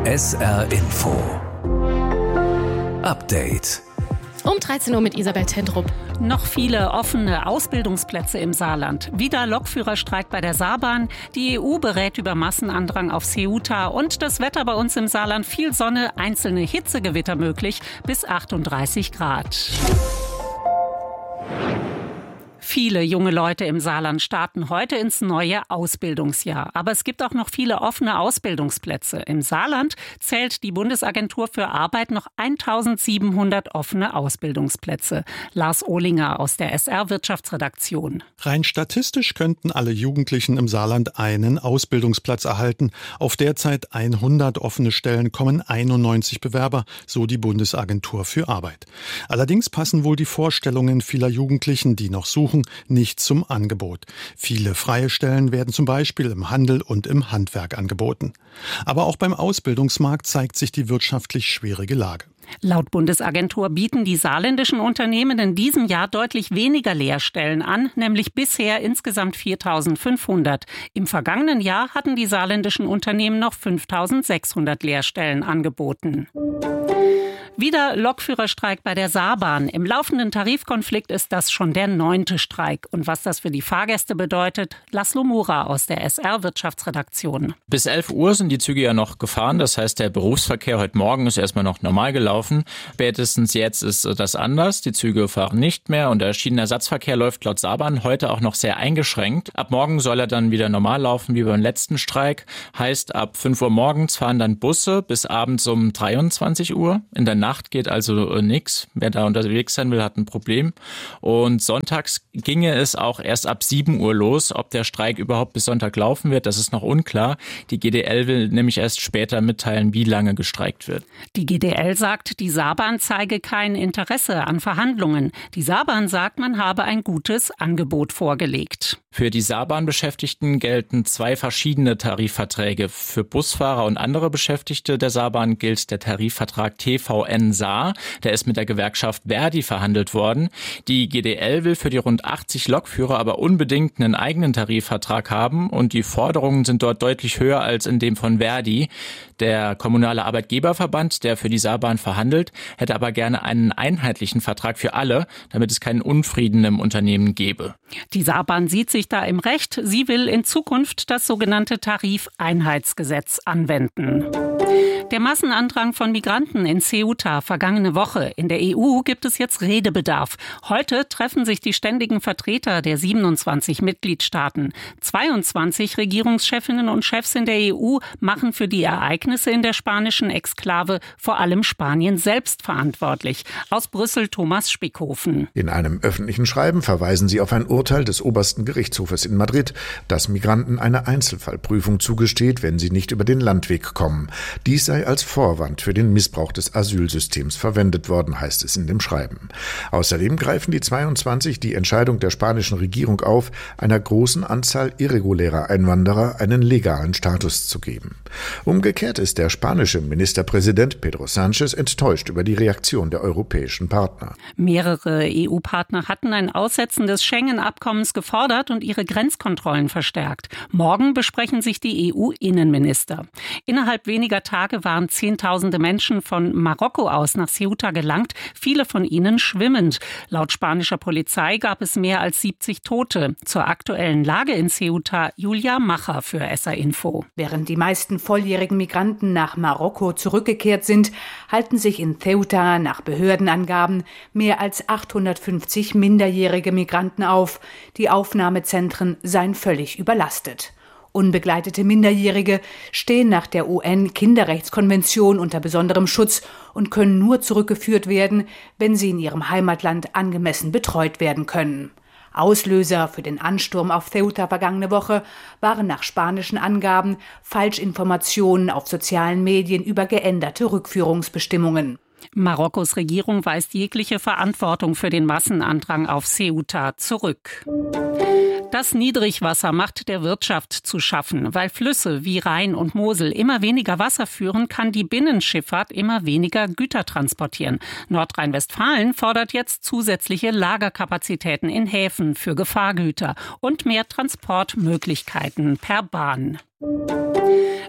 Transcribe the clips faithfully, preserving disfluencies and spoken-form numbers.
S R Info Update. Um dreizehn Uhr mit Isabel Tendrup. Noch viele offene Ausbildungsplätze im Saarland. Wieder Lokführerstreik bei der Saarbahn. Die E U berät über Massenandrang auf Ceuta. Und das Wetter bei uns im Saarland: viel Sonne, einzelne Hitzegewitter möglich, bis achtunddreißig Grad. Viele junge Leute im Saarland starten heute ins neue Ausbildungsjahr. Aber es gibt auch noch viele offene Ausbildungsplätze. Im Saarland zählt die Bundesagentur für Arbeit noch eintausendsiebenhundert offene Ausbildungsplätze. Lars Ohlinger aus der S R-Wirtschaftsredaktion. Rein statistisch könnten alle Jugendlichen im Saarland einen Ausbildungsplatz erhalten. Auf derzeit hundert offene Stellen kommen einundneunzig Bewerber, so die Bundesagentur für Arbeit. Allerdings passen wohl die Vorstellungen vieler Jugendlichen, die noch suchen, nicht zum Angebot. Viele freie Stellen werden zum Beispiel im Handel und im Handwerk angeboten. Aber auch beim Ausbildungsmarkt zeigt sich die wirtschaftlich schwierige Lage. Laut Bundesagentur bieten die saarländischen Unternehmen in diesem Jahr deutlich weniger Lehrstellen an, nämlich bisher insgesamt viertausendfünfhundert. Im vergangenen Jahr hatten die saarländischen Unternehmen noch fünftausendsechshundert Lehrstellen angeboten. Wieder Lokführerstreik bei der Saarbahn. Im laufenden Tarifkonflikt ist das schon der neunte Streik. Und was das für die Fahrgäste bedeutet, Laszlo Mura aus der S R-Wirtschaftsredaktion. Bis elf Uhr sind die Züge ja noch gefahren. Das heißt, der Berufsverkehr heute Morgen ist erstmal noch normal gelaufen. Spätestens jetzt ist das anders. Die Züge fahren nicht mehr und der Schienenersatzverkehr läuft laut Saarbahn heute auch noch sehr eingeschränkt. Ab morgen soll er dann wieder normal laufen wie beim letzten Streik. Heißt, ab fünf Uhr morgens fahren dann Busse bis abends um dreiundzwanzig Uhr. In der Nacht geht also äh, nichts. Wer da unterwegs sein will, hat ein Problem. Und sonntags ginge es auch erst ab sieben Uhr los. Ob der Streik überhaupt bis Sonntag laufen wird, das ist noch unklar. Die G D L will nämlich erst später mitteilen, wie lange gestreikt wird. Die G D L sagt, die Saarbahn zeige kein Interesse an Verhandlungen. Die Saarbahn sagt, man habe ein gutes Angebot vorgelegt. Für die Saarbahn-Beschäftigten gelten zwei verschiedene Tarifverträge. Für Busfahrer und andere Beschäftigte der Saarbahn gilt der Tarifvertrag T V N Saar. Der ist mit der Gewerkschaft Verdi verhandelt worden. Die G D L will für die rund achtzig Lokführer aber unbedingt einen eigenen Tarifvertrag haben und die Forderungen sind dort deutlich höher als in dem von Verdi. Der kommunale Arbeitgeberverband, der für die Saarbahn verhandelt, hätte aber gerne einen einheitlichen Vertrag für alle, damit es keinen Unfrieden im Unternehmen gäbe. Die Saarbahn sieht sich da im Recht. Sie will in Zukunft das sogenannte Tarifeinheitsgesetz anwenden. Der Massenandrang von Migranten in Ceuta vergangene Woche. In der E U gibt es jetzt Redebedarf. Heute treffen sich die ständigen Vertreter der siebenundzwanzig Mitgliedstaaten. zweiundzwanzig Regierungschefinnen und Chefs in der E U machen für die Ereignisse in der spanischen Exklave vor allem Spanien selbst verantwortlich. Aus Brüssel Thomas Spickhofen. In einem öffentlichen Schreiben verweisen sie auf ein Urteil des obersten Gerichtshofes in Madrid, das Migranten eine Einzelfallprüfung zugesteht, wenn sie nicht über den Landweg kommen. Dies sei als Vorwand für den Missbrauch des Asylsystems verwendet worden, heißt es in dem Schreiben. Außerdem greifen die zweiundzwanzig die Entscheidung der spanischen Regierung auf, einer großen Anzahl irregulärer Einwanderer einen legalen Status zu geben. Umgekehrt ist der spanische Ministerpräsident Pedro Sánchez enttäuscht über die Reaktion der europäischen Partner. Mehrere E U-Partner hatten ein Aussetzen des Schengen-Abkommens gefordert und ihre Grenzkontrollen verstärkt. Morgen besprechen sich die E U-Innenminister. Innerhalb weniger Tage waren Zehntausende Menschen von Marokko aus nach Ceuta gelangt, viele von ihnen schwimmend. Laut spanischer Polizei gab es mehr als siebzig Tote. Zur aktuellen Lage in Ceuta Julia Macher für S R Info. Während die meisten volljährigen Migranten nach Marokko zurückgekehrt sind, halten sich in Ceuta nach Behördenangaben mehr als achthundertfünfzig minderjährige Migranten auf. Die Aufnahmezentren seien völlig überlastet. Unbegleitete Minderjährige stehen nach der U N-Kinderrechtskonvention unter besonderem Schutz und können nur zurückgeführt werden, wenn sie in ihrem Heimatland angemessen betreut werden können. Auslöser für den Ansturm auf Ceuta vergangene Woche waren nach spanischen Angaben Falschinformationen auf sozialen Medien über geänderte Rückführungsbestimmungen. Marokkos Regierung weist jegliche Verantwortung für den Massenandrang auf Ceuta zurück. Das Niedrigwasser macht der Wirtschaft zu schaffen. Weil Flüsse wie Rhein und Mosel immer weniger Wasser führen, kann die Binnenschifffahrt immer weniger Güter transportieren. Nordrhein-Westfalen fordert jetzt zusätzliche Lagerkapazitäten in Häfen für Gefahrgüter und mehr Transportmöglichkeiten per Bahn.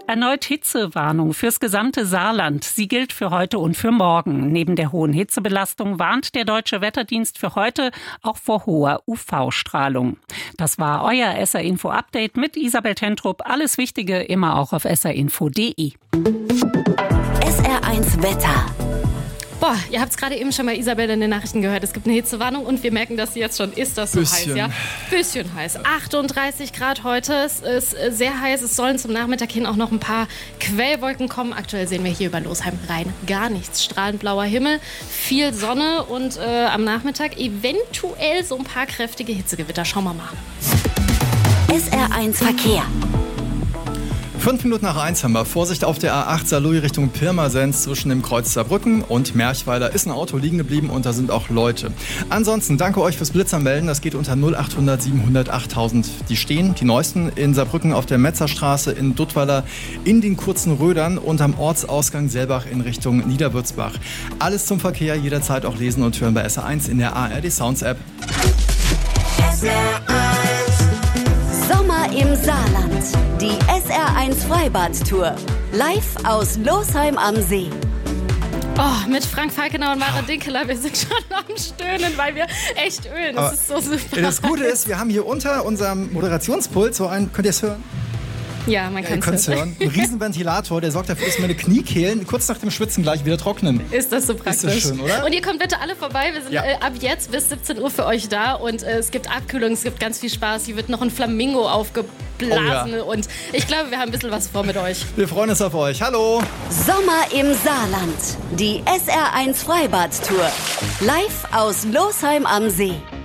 Erneut Hitzewarnung fürs gesamte Saarland. Sie gilt für heute und für morgen. Neben der hohen Hitzebelastung warnt der Deutsche Wetterdienst für heute auch vor hoher U V-Strahlung. Das war euer S R Info Update mit Isabel Tentrup. Alles Wichtige immer auch auf s r info punkt d e. S R eins Wetter. Boah, ihr habt es gerade eben schon mal Isabel in den Nachrichten gehört. Es gibt eine Hitzewarnung und wir merken, dass sie jetzt schon ist. Das so Bisschen. heiß, ja? Bisschen heiß. achtunddreißig Grad heute. Es ist sehr heiß. Es sollen zum Nachmittag hin auch noch ein paar Quellwolken kommen. Aktuell sehen wir hier über Losheim rein gar nichts. Strahlend blauer Himmel, viel Sonne und äh, am Nachmittag eventuell so ein paar kräftige Hitzegewitter. Schauen wir mal. S R eins Verkehr. Fünf Minuten nach eins haben wir. Vorsicht auf der A acht Saarlouis Richtung Pirmasens zwischen dem Kreuz Saarbrücken und Merchweiler ist ein Auto liegen geblieben und da sind auch Leute. Ansonsten danke euch fürs Blitzanmelden. Das geht unter null achthundert siebenhundert achttausend. Die stehen, die neuesten in Saarbrücken auf der Metzerstraße, in Duttweiler, in den kurzen Rödern und am Ortsausgang Selbach in Richtung Niederwürzbach. Alles zum Verkehr jederzeit auch lesen und hören bei S R eins in der A R D Sounds App. S R eins. Sommer im Saarland. Die S R eins Freibad-Tour. Live aus Losheim am See. Oh, mit Frank Falkenau und Mara Dinkeler. Wir sind schon am Stöhnen, weil wir echt ölen. Das Aber ist so super. Das Gute ist, wir haben hier unter unserem Moderationspult so einen, könnt ihr es hören? Ja, man Ja, kann ihr könnt es es hören. Ein Riesenventilator, der sorgt dafür, dass meine Kniekehlen kurz nach dem Schwitzen gleich wieder trocknen. Ist das so praktisch? Ist das schön, oder? Und ihr kommt bitte alle vorbei. Wir sind Ja. äh, ab jetzt bis siebzehn Uhr für euch da. Und äh, es gibt Abkühlung, es gibt ganz viel Spaß. Hier wird noch ein Flamingo aufgeblasen. Oh ja. Und ich glaube, wir haben ein bisschen was vor mit euch. Wir freuen uns auf euch. Hallo! Sommer im Saarland. Die S R eins Freibad-Tour. Live aus Losheim am See.